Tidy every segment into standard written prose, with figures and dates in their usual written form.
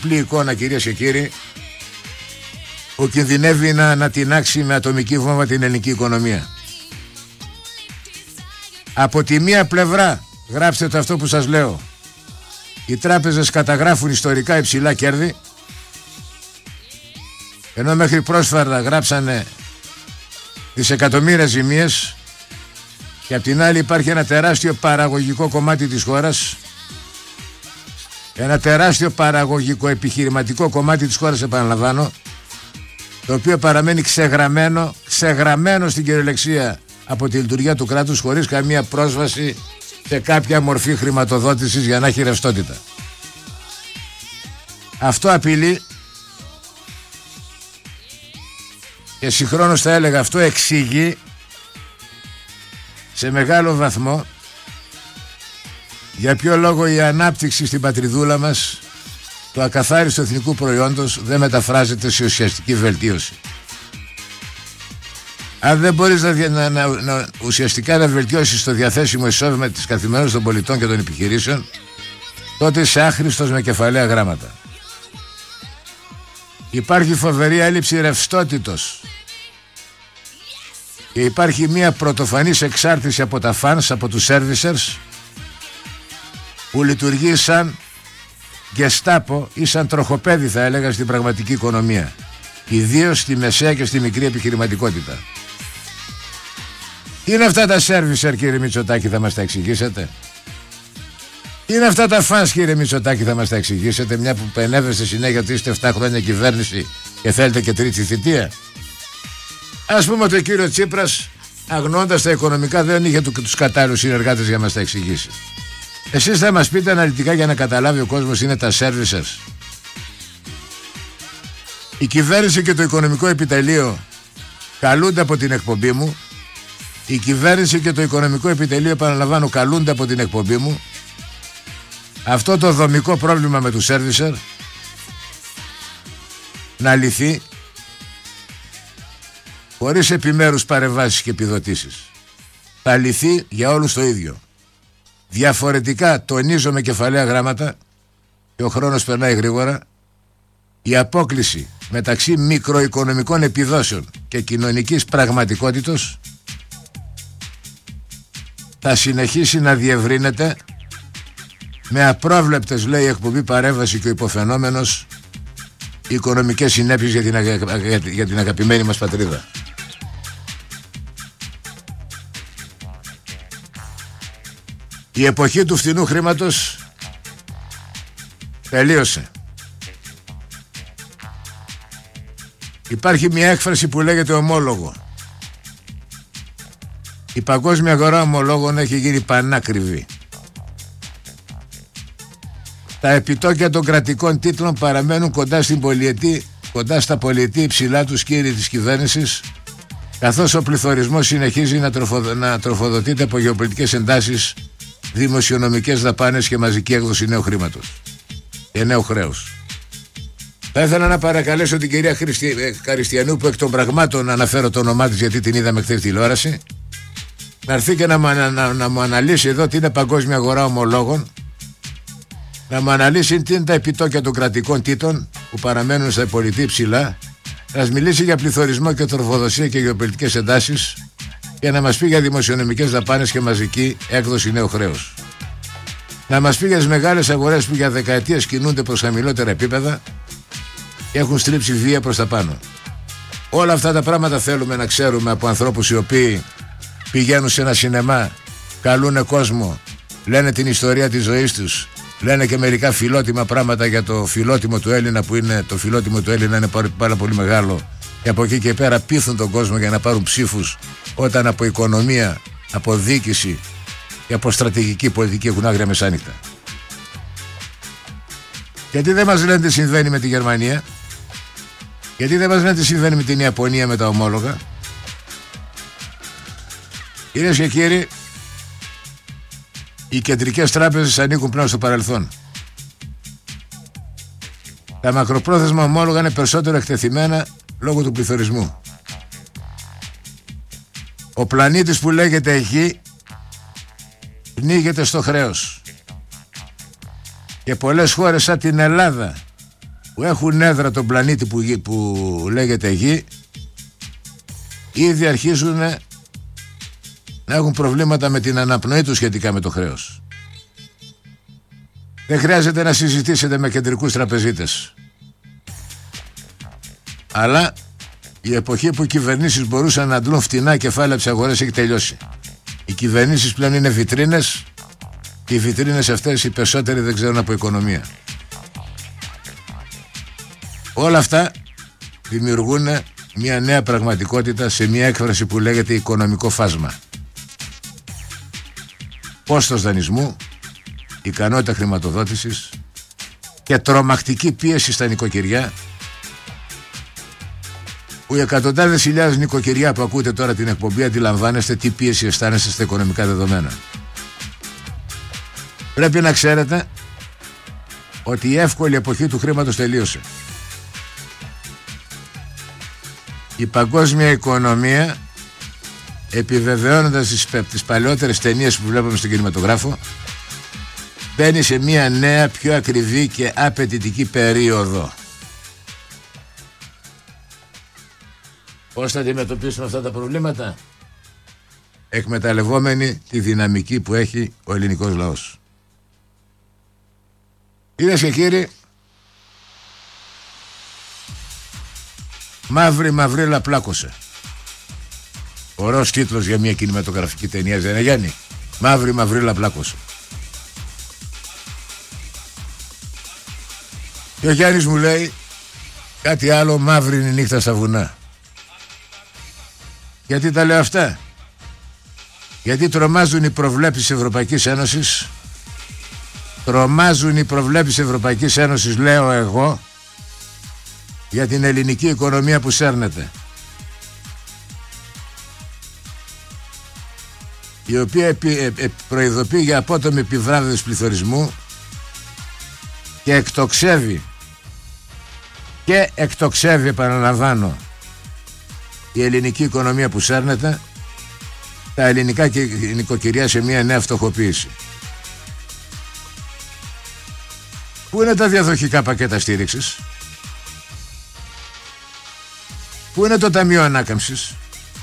διπλή εικόνα, κυρίες και κύριοι, που κινδυνεύει να ανατινάξει με ατομική βόμβα την ελληνική οικονομία. Από τη μία πλευρά, γράψτε το αυτό που σας λέω, οι τράπεζες καταγράφουν ιστορικά υψηλά κέρδη, ενώ μέχρι πρόσφατα γράψανε δισεκατομμύρια ζημίες, και απ' την άλλη υπάρχει ένα τεράστιο παραγωγικό κομμάτι της χώρας, ένα τεράστιο παραγωγικό επιχειρηματικό κομμάτι της χώρας, επαναλαμβάνω, το οποίο παραμένει ξεγραμμένο στην κυριολεξία από τη λειτουργία του κράτους, χωρίς καμία πρόσβαση σε κάποια μορφή χρηματοδότησης για να έχει ρευστότητα. Αυτό απειλεί, και συγχρόνως θα έλεγα αυτό εξηγεί σε μεγάλο βαθμό για ποιο λόγο η ανάπτυξη στην πατριδούλα μας, το ακαθάριστο εθνικού προϊόντος, δεν μεταφράζεται σε ουσιαστική βελτίωση. Αν δεν μπορείς ουσιαστικά να βελτιώσεις το διαθέσιμο εισόδημα της καθημερινότητας των πολιτών και των επιχειρήσεων, τότε είσαι άχρηστος με κεφαλαία γράμματα. Υπάρχει φοβερή έλλειψη ρευστότητος και υπάρχει μια πρωτοφανής εξάρτηση από τα fans, από τους servicers, που λειτουργεί σαν γκεστάπο ή σαν τροχοπέδι, θα έλεγα, στην πραγματική οικονομία, ιδίως στη μεσαία και στη μικρή επιχειρηματικότητα. Τι είναι αυτά τα servicer, κύριε Μητσοτάκη, θα μας τα εξηγήσετε? Τι είναι αυτά τα fans, κύριε Μητσοτάκη, θα μας τα εξηγήσετε, μια που πενεύεστε συνέχεια ότι είστε 7 χρόνια κυβέρνηση και θέλετε και τρίτη θητεία? Ας πούμε ότι ο κύριος Τσίπρας, αγνοώντας τα οικονομικά, δεν είχε τους κατάλληλους συνεργάτες για να μας τα εξηγήσει. Εσείς θα μας πείτε αναλυτικά, για να καταλάβει ο κόσμος, είναι τα servicers. Η κυβέρνηση και το οικονομικό επιτελείο καλούνται από την εκπομπή μου. Η κυβέρνηση και το οικονομικό επιτελείο, επαναλαμβάνω, καλούνται από την εκπομπή μου. Αυτό το δομικό πρόβλημα με τους servicer να λυθεί χωρίς επιμέρους παρεμβάσεις και επιδοτήσεις. Θα λυθεί για όλους το ίδιο. Διαφορετικά, τονίζω με κεφαλαία γράμματα, και ο χρόνος περνάει γρήγορα, η απόκλιση μεταξύ μικροοικονομικών επιδόσεων και κοινωνικής πραγματικότητος θα συνεχίσει να διευρύνεται, με απρόβλεπτες, λέει η εκπομπή, παρέμβαση και ο υποφαινόμενος, οικονομικές συνέπειες για την αγαπημένη μας πατρίδα. Η εποχή του φθηνού χρήματος τελείωσε. Υπάρχει μια έκφραση που λέγεται ομόλογο. Η παγκόσμια αγορά ομολόγων έχει γίνει πανάκριβη. Τα επιτόκια των κρατικών τίτλων παραμένουν κοντά στα πολυετή υψηλά τους, κύριοι της κυβέρνησης, καθώς ο πληθωρισμός συνεχίζει να τροφοδοτείται από γεωπολιτικές εντάσεις, δημοσιονομικές δαπάνες και μαζική έκδοση νέου χρήματος και νέου χρέους. Θα ήθελα να παρακαλέσω την κυρία Χαριστιανού, που εκ των πραγμάτων αναφέρω το όνομά της γιατί την είδαμε χθες τηλεόραση, να έρθει και να μου αναλύσει εδώ τι είναι παγκόσμια αγορά ομολόγων, να μου αναλύσει τι είναι τα επιτόκια των κρατικών τίτλων που παραμένουν στα πολιτή ψηλά, να μιλήσει για πληθωρισμό και τροφοδοσία και γεωπολιτικές εντάσεις, και να μας πει για δημοσιονομικές δαπάνες και μαζική έκδοση νέου χρέους. Να μας πει για τις μεγάλες αγορές που για δεκαετίες κινούνται προς χαμηλότερα επίπεδα και έχουν στρίψει βία προς τα πάνω. Όλα αυτά τα πράγματα θέλουμε να ξέρουμε από ανθρώπους οι οποίοι πηγαίνουν σε ένα σινεμά, καλούνε κόσμο, λένε την ιστορία της ζωής τους, λένε και μερικά φιλότιμα πράγματα για το φιλότιμο του Έλληνα, που είναι το φιλότιμο του Έλληνα είναι πάρα πολύ μεγάλο, και από εκεί και πέρα πείθουν τον κόσμο για να πάρουν ψήφους, όταν από οικονομία, από διοίκηση και από στρατηγική πολιτική έχουν άγρια μεσάνυχτα. Γιατί δεν μας λένε τι συμβαίνει με τη Γερμανία? Γιατί δεν μας λένε τι συμβαίνει με την Ιαπωνία με τα ομόλογα? Κυρίες και κύριοι, οι κεντρικές τράπεζες ανήκουν πλέον στο παρελθόν. Τα μακροπρόθεσμα ομόλογα είναι περισσότερο εκτεθειμένα λόγω του πληθωρισμού. Ο πλανήτης που λέγεται Γη πνίγεται στο χρέος. Και πολλές χώρες σαν την Ελλάδα, που έχουν έδρα τον πλανήτη που λέγεται Γη, ήδη αρχίζουν να έχουν προβλήματα με την αναπνοή τους σχετικά με το χρέος. Δεν χρειάζεται να συζητήσετε με κεντρικούς τραπεζίτες. Αλλά η εποχή που οι κυβερνήσεις μπορούσαν να αντλούν φτηνά κεφάλαια από τις αγορές έχει τελειώσει. Οι κυβερνήσεις πλέον είναι βιτρίνες και οι βιτρίνες αυτές οι περισσότεροι δεν ξέρουν από οικονομία. Όλα αυτά δημιουργούν μια νέα πραγματικότητα σε μια έκφραση που λέγεται οικονομικό φάσμα. Κόστος δανεισμού, ικανότητα χρηματοδότησης και τρομακτική πίεση στα νοικοκυριά, που οι εκατοντάδες χιλιάδες νοικοκυριά που ακούτε τώρα την εκπομπή αντιλαμβάνεστε τι πίεση αισθάνεστε στα οικονομικά δεδομένα. Πρέπει να ξέρετε ότι η εύκολη εποχή του χρήματος τελείωσε. Η παγκόσμια οικονομία, επιβεβαιώνοντας τις παλαιότερες ταινίες που βλέπουμε στον κινηματογράφο, μπαίνει σε μια νέα, πιο ακριβή και απαιτητική περίοδο. Πώς θα αντιμετωπίσουμε αυτά τα προβλήματα? Εκμεταλλευόμενοι τη δυναμική που έχει ο ελληνικός λαός. Κυρίες και κύριοι, Μαύρη μαυρίλα πλάκωσε. Ωραίος τίτλος για μια κινηματογραφική ταινία, δεν είναι, Γιάννη? Μαύρη μαυρίλα πλάκωσε. Και ο Γιάννης μου λέει κάτι άλλο, μαύρη είναι η νύχτα στα βουνά. Γιατί τα λέω αυτά? Γιατί τρομάζουν οι προβλέψεις της Ευρωπαϊκής Ένωσης. Τρομάζουν οι προβλέψεις της Ευρωπαϊκής Ένωσης, λέω εγώ, για την ελληνική οικονομία που σέρνεται, η οποία προειδοποιεί για απότομη επιβράδυση πληθωρισμού και εκτοξεύει, επαναλαμβάνω, η ελληνική οικονομία που σέρνεται, τα ελληνικά νοικοκυριά σε μια νέα φτωχοποίηση. Πού είναι τα διαδοχικά πακέτα στήριξης? Πού είναι το Ταμείο Ανάκαμψης?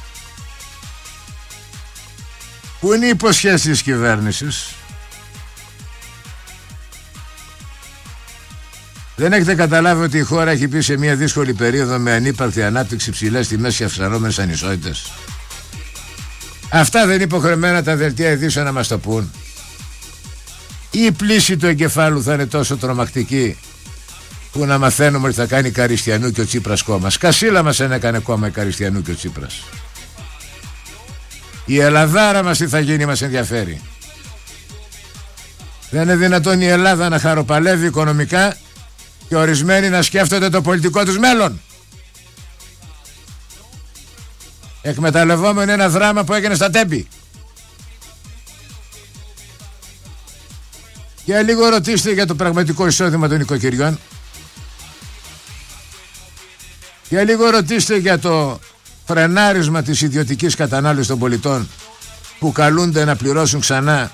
Πού είναι οι υποσχέσεις της κυβέρνησης? Δεν έχετε καταλάβει ότι η χώρα έχει μπει σε μια δύσκολη περίοδο με ανύπαρκτη ανάπτυξη, ψηλές τιμές και αυξανόμενες ανισότητες? Αυτά δεν είναι υποχρεωμένα τα δελτία ειδήσεων να μας το πούν? Ή η πλήση του εγκεφάλου θα είναι τόσο τρομακτική που να μαθαίνουμε ότι θα κάνει Καριστιανού και ο Τσίπρας κόμμα? Σκασίλα μας έκανε κόμμα η Καριστιανού και ο Τσίπρας. Η Ελλαδάρα μας τι θα γίνει μας ενδιαφέρει. Δεν είναι δυνατόν η Ελλάδα να χαροπαλεύει οικονομικά και ορισμένοι να σκέφτονται το πολιτικό τους μέλλον, εκμεταλλευόμενοι ένα δράμα που έγινε στα Τέμπη. Και λίγο ρωτήστε για το πραγματικό εισόδημα των οικοκυριών. Και λίγο ρωτήστε για το φρενάρισμα της ιδιωτικής κατανάλωσης των πολιτών, που καλούνται να πληρώσουν ξανά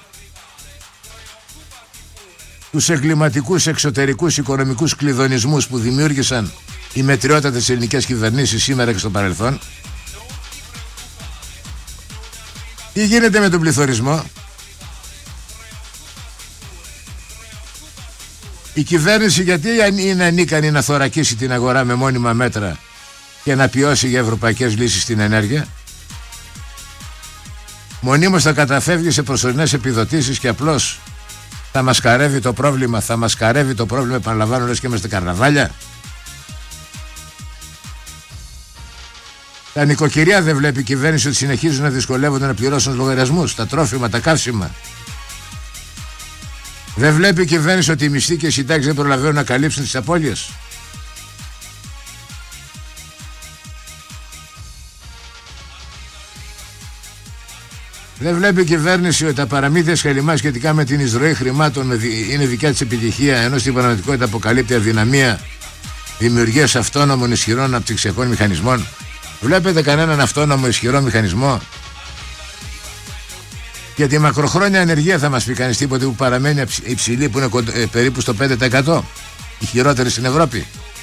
τους εγκληματικούς εξωτερικούς οικονομικούς κλειδονισμούς που δημιούργησαν οι μετριότατες ελληνικές κυβερνήσεις σήμερα και στο παρελθόν. Τι γίνεται με τον πληθωρισμό? Η κυβέρνηση γιατί είναι ανίκανη να θωρακίσει την αγορά με μόνιμα μέτρα και να πιώσει για ευρωπαϊκές λύσεις στην ενέργεια? Μονίμως θα καταφεύγει σε προσωρινές επιδοτήσεις και απλώς θα μασκαρεύει το πρόβλημα, επαναλαμβάνω, λες και είμαστε καρναβάλια. Τα νοικοκυριά δεν βλέπει η κυβέρνηση ότι συνεχίζουν να δυσκολεύονται να πληρώσουν τους λογαριασμούς, τα τρόφιμα, τα καύσιμα? Δεν βλέπει η κυβέρνηση ότι οι μισθοί και οι συντάξεις δεν προλαβαίνουν να καλύψουν τις απώλειες? Δεν βλέπει η κυβέρνηση ότι τα παραμύθια σχελιμά σχετικά με την εισρωή χρημάτων είναι δικιά της επιτυχία, ενώ στην πραγματικότητα αποκαλύπτει αδυναμία δημιουργίας αυτόνομων ισχυρών αναπτυξιακών μηχανισμών? Βλέπετε κανέναν αυτόνομο ισχυρό μηχανισμό? Για τη μακροχρόνια ανεργία θα μας πει κανείς τίποτε, που παραμένει υψηλή, που είναι περίπου στο 5%, η χειρότερη στην Ευρώπη?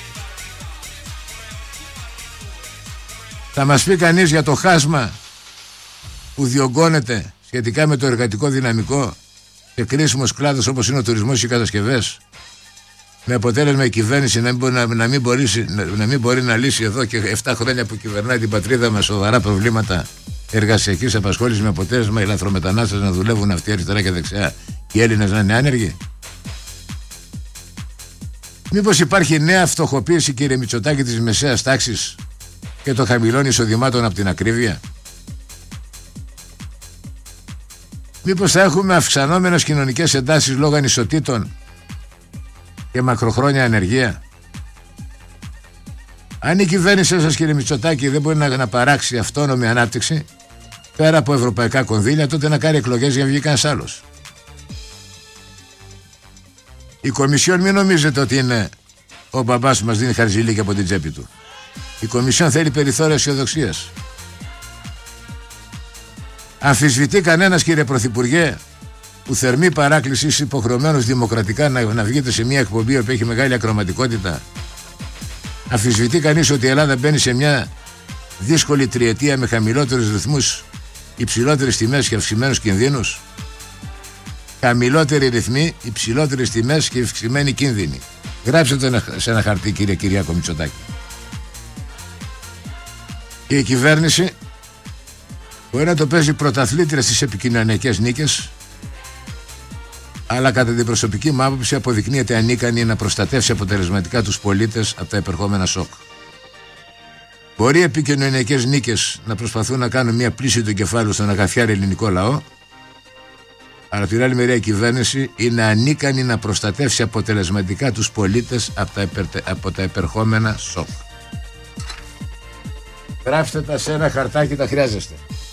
Θα μας πει κανείς για το χάσμα που διωγγώνεται σχετικά με το εργατικό δυναμικό σε κρίσιμους κλάδους όπως είναι ο τουρισμός και οι κατασκευές, με αποτέλεσμα η κυβέρνηση να μην μπορεί να λύσει εδώ και 7 χρόνια που κυβερνάει την πατρίδα μας σοβαρά προβλήματα εργασιακής απασχόλησης, με αποτέλεσμα οι λαθρομετανάστες να δουλεύουν αυτοί αριστερά και δεξιά και οι Έλληνες να είναι άνεργοι? Μήπως υπάρχει νέα φτωχοποίηση, κύριε Μητσοτάκη, της μεσαίας τάξης και των χαμηλών εισοδημάτων από την ακρίβεια? Μήπως θα έχουμε αυξανόμενες κοινωνικές εντάσεις λόγω ανισοτήτων και μακροχρόνια ανεργία? Αν η κυβέρνησή σας, κύριε Μητσοτάκη, δεν μπορεί να παράξει αυτόνομη ανάπτυξη πέρα από ευρωπαϊκά κονδύλια, τότε να κάνει εκλογές για να βγει κανένας άλλος. Η Κομισιόν, μην νομίζετε ότι είναι ο μπαμπάς που μας δίνει χαρζιλίκι από την τσέπη του. Η Κομισιόν θέλει περιθώρια αισιοδοξίας. Αμφισβητεί κανένας, κύριε Πρωθυπουργέ, που θερμή παράκληση είσαι υποχρεωμένος δημοκρατικά να βγείτε σε μια εκπομπή που έχει μεγάλη ακροματικότητα? Αμφισβητεί κανείς ότι η Ελλάδα μπαίνει σε μια δύσκολη τριετία με χαμηλότερους ρυθμούς, υψηλότερες τιμές και αυξημένους κινδύνους? Χαμηλότεροι ρυθμοί, υψηλότερες τιμές και αυξημένοι κίνδυνοι. Γράψτε το σε ένα χαρτί, κύριε Κυριάκο Μητσοτάκη. Και η κυβέρνηση μπορεί να το παίζει πρωταθλήτρια στις επικοινωνιακές νίκες, αλλά κατά την προσωπική μου άποψη αποδεικνύεται ανίκανη να προστατεύσει αποτελεσματικά τους πολίτες από τα επερχόμενα σοκ. Μπορεί οι επικοινωνιακές νίκες να προσπαθούν να κάνουν μια πλήση του κεφάλου στον αγαθιάρη ελληνικό λαό, αλλά την άλλη μεριά η κυβέρνηση είναι ανίκανη να προστατεύσει αποτελεσματικά τους πολίτες από τα επερχόμενα σοκ. Γράψτε τα σε ένα χαρτάκι, τα χρειάζεστε.